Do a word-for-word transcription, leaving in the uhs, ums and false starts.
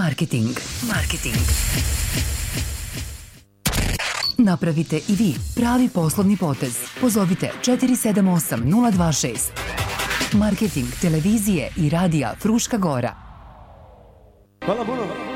Marketing. Marketing. Napravite i vi pravi poslovni potez. Pozovite četiri sedam osam nula dva šest. Marketing televizije i radija Fruška Gora. Hvala puno.